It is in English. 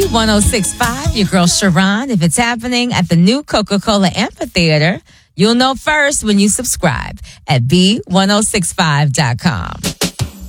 B1065, your girl Sharon. If it's happening at the new Coca-Cola Amphitheater, you'll know first when you subscribe at B1065.com.